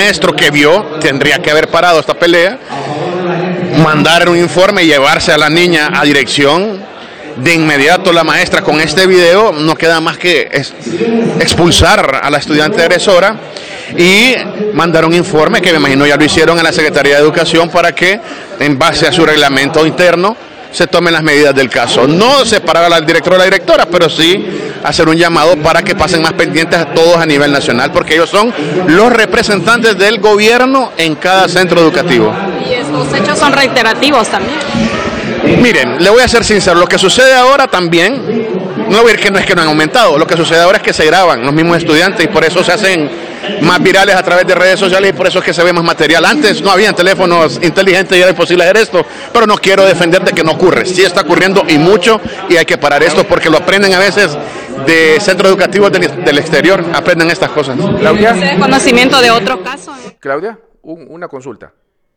maestro que vio tendría que haber parado esta pelea, mandar un informe y llevarse a la niña a dirección. De inmediato la maestra con este video no queda más que expulsar a la estudiante agresora y mandar un informe que me imagino ya lo hicieron a la Secretaría de Educación para que en base a su reglamento interno se tomen las medidas del caso. No separar al director o la directora, pero sí hacer un llamado para que pasen más pendientes a todos a nivel nacional, porque ellos son los representantes del gobierno en cada centro educativo. Y estos hechos son reiterativos también. Miren, le voy a ser sincero, lo que sucede ahora también, no voy a decir que no es que no han aumentado, lo que sucede ahora es que se graban los mismos estudiantes y por eso se hacen más virales a través de redes sociales y por eso es que se ve más material. Antes no habían teléfonos inteligentes y era imposible hacer esto, pero no quiero defender de que no ocurre. Sí está ocurriendo y mucho y hay que parar esto porque lo aprenden a veces de centros educativos del exterior, aprenden estas cosas. Claudia. ¿Tiene conocimiento de otro caso? Claudia, una consulta.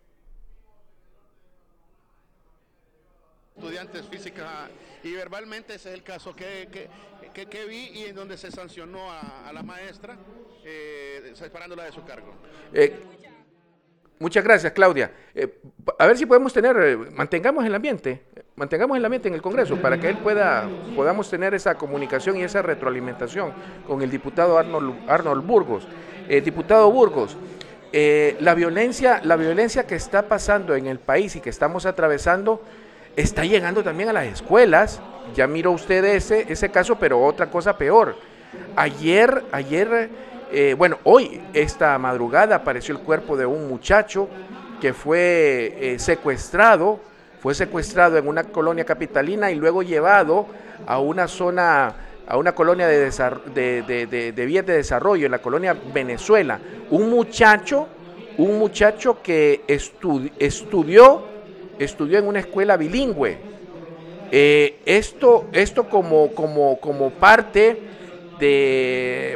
Estudiantes física y verbalmente ese es el caso que vi y en donde se sancionó a la maestra separándola de su cargo. Muchas gracias, Claudia. A ver si podemos mantengamos el ambiente en el Congreso para que podamos tener esa comunicación y esa retroalimentación con el diputado Arnold Burgos. Diputado Burgos, la violencia que está pasando en el país y que estamos atravesando está llegando también a las escuelas. Ya miró usted ese caso, pero otra cosa peor. Hoy, esta madrugada, apareció el cuerpo de un muchacho que fue secuestrado en una colonia capitalina y luego llevado a una colonia de vías de desarrollo, en la colonia Venezuela. Un muchacho que estudió en una escuela bilingüe. Esto como parte de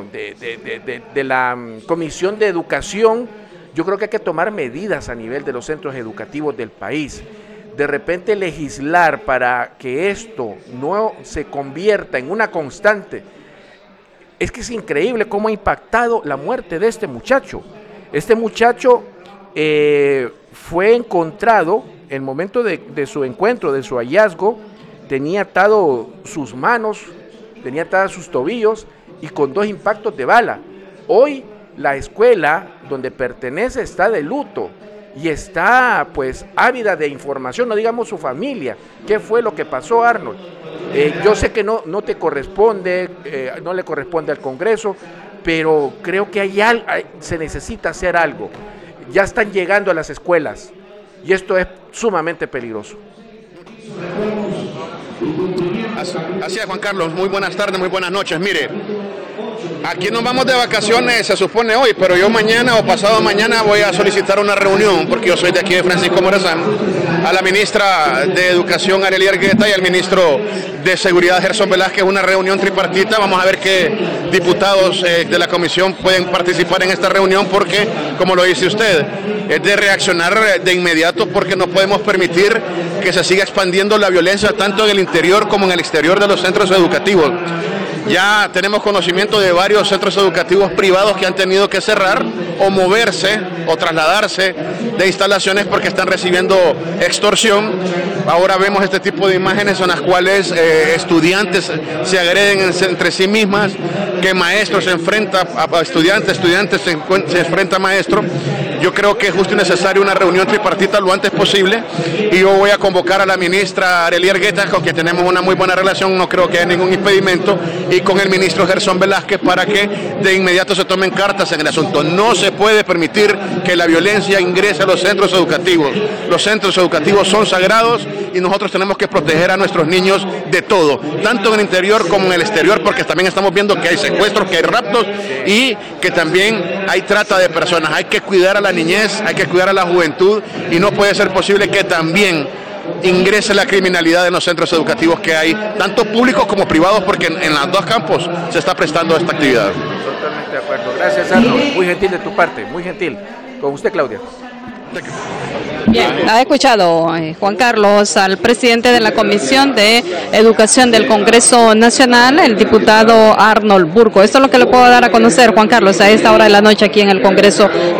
la Comisión de Educación. Yo creo que hay que tomar medidas a nivel de los centros educativos del país. De repente legislar para que esto no se convierta en una constante. Es que es increíble cómo ha impactado la muerte de este muchacho. Este muchacho fue encontrado, en el momento de su encuentro, de su hallazgo, tenía atado sus manos, tenía atadas sus tobillos y con 2 impactos de bala. Hoy la escuela donde pertenece está de luto y está pues ávida de información, no digamos su familia. ¿Qué fue lo que pasó, Arnold? Yo sé que no te corresponde, no le corresponde al Congreso, pero creo que se necesita hacer algo. Ya están llegando a las escuelas y esto es sumamente peligroso. Así es, Juan Carlos, muy buenas tardes, muy buenas noches. Mire, aquí nos vamos de vacaciones, se supone hoy, pero yo mañana o pasado mañana voy a solicitar una reunión, porque yo soy de aquí de Francisco Morazán, a la ministra de Educación, Arely Argueta, y al ministro de Seguridad, Gerson Velázquez, una reunión tripartita. Vamos a ver qué diputados de la comisión pueden participar en esta reunión, porque, como lo dice usted, es de reaccionar de inmediato, porque no podemos permitir que se siga expandiendo la violencia tanto en el interior como en el exterior de los centros educativos. Ya tenemos conocimiento de varios centros educativos privados que han tenido que cerrar o moverse o trasladarse de instalaciones porque están recibiendo extorsión. Ahora vemos este tipo de imágenes en las cuales estudiantes se agreden entre sí mismas, que maestros se enfrentan a estudiantes se enfrentan a maestros. Yo creo que es justo y necesario una reunión tripartita lo antes posible y yo voy a convocar a la ministra Arely Argueta, con quien tenemos una muy buena relación, no creo que haya ningún impedimento, y con el ministro Gerson Velázquez para que de inmediato se tomen cartas en el asunto. No se puede permitir que la violencia ingrese a los centros educativos. Los centros educativos son sagrados y nosotros tenemos que proteger a nuestros niños de todo, tanto en el interior como en el exterior, porque también estamos viendo que hay secuestros, que hay raptos y que también hay trata de personas. Hay que cuidar a la niñez, hay que cuidar a la juventud y no puede ser posible que también ingrese la criminalidad en los centros educativos que hay, tanto públicos como privados, porque en los 2 campos se está prestando esta actividad. Totalmente de acuerdo. Gracias, Arnold. Muy gentil de tu parte, muy gentil. Con usted, Claudia. Bien, ha escuchado Juan Carlos al presidente de la Comisión de Educación del Congreso Nacional, el diputado Arnold Burgos. Esto es lo que le puedo dar a conocer, Juan Carlos, a esta hora de la noche aquí en el Congreso